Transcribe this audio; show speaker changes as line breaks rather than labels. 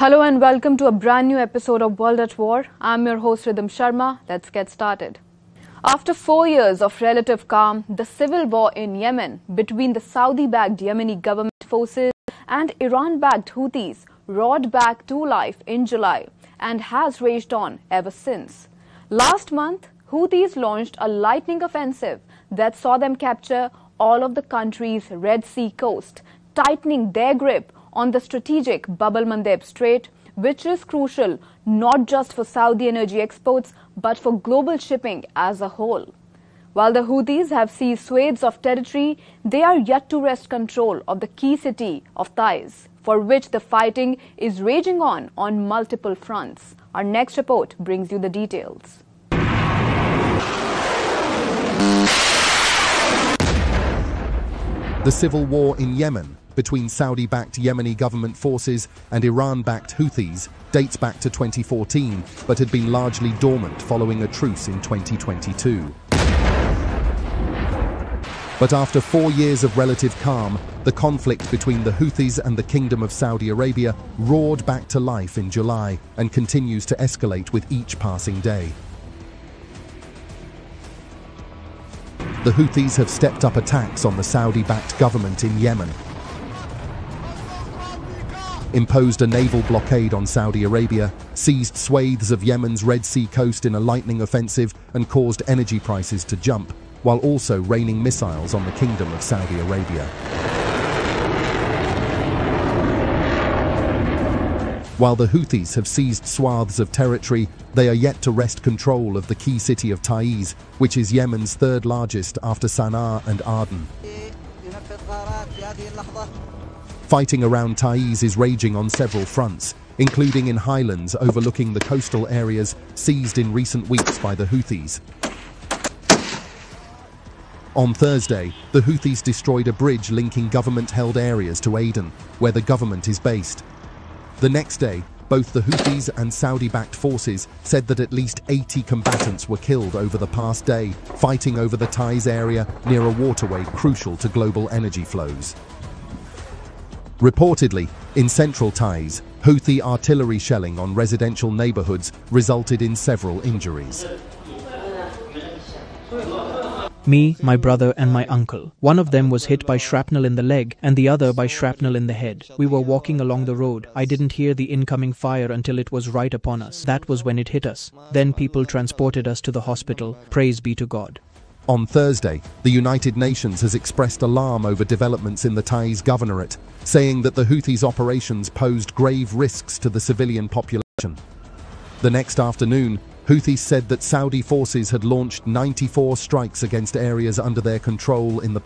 Hello and welcome to a brand new episode of World at War. I'm your host Rhythm Sharma. Let's get started. After 4 years of relative calm, the civil war in Yemen between the Saudi-backed Yemeni government forces and Iran-backed Houthis roared back to life in July and has raged on ever since. Last month, Houthis launched a lightning offensive that saw them capture all of the country's Red Sea coast, tightening their grip on the strategic Bab el-Mandeb Strait, which is crucial not just for Saudi energy exports but for global shipping as a whole. While the Houthis have seized swathes of territory, they are yet to wrest control of the key city of Taiz, for which the fighting is raging on multiple fronts. Our next report brings you the details.
The civil war in Yemen between Saudi-backed Yemeni government forces and Iran-backed Houthis dates back to 2014, but had been largely dormant following a truce in 2022. But after 4 years of relative calm, the conflict between the Houthis and the Kingdom of Saudi Arabia roared back to life in July and continues to escalate with each passing day. The Houthis have stepped up attacks on the Saudi-backed government in Yemen, imposed a naval blockade on Saudi Arabia, seized swathes of Yemen's Red Sea coast in a lightning offensive and caused energy prices to jump, while also raining missiles on the Kingdom of Saudi Arabia. While the Houthis have seized swaths of territory, they are yet to wrest control of the key city of Taiz, which is Yemen's third largest after Sana'a and Aden. Fighting around Taiz is raging on several fronts, including in highlands overlooking the coastal areas seized in recent weeks by the Houthis. On Thursday, the Houthis destroyed a bridge linking government-held areas to Aden, where the government is based. The next day, both the Houthis and Saudi-backed forces said that at least 80 combatants were killed over the past day, fighting over the Taiz area near a waterway crucial to global energy flows. Reportedly, in central Taiz, Houthi artillery shelling on residential neighborhoods resulted in several injuries.
Me, my brother and my uncle. One of them was hit by shrapnel in the leg and the other by shrapnel in the head. We were walking along the road. I didn't hear the incoming fire until it was right upon us. That was when it hit us. Then people transported us to the hospital. Praise be to God.
On Thursday, the United Nations has expressed alarm over developments in the Taiz Governorate, saying that the Houthis' operations posed grave risks to the civilian population. The next afternoon, Houthis said that Saudi forces had launched 94 strikes against areas under their control in the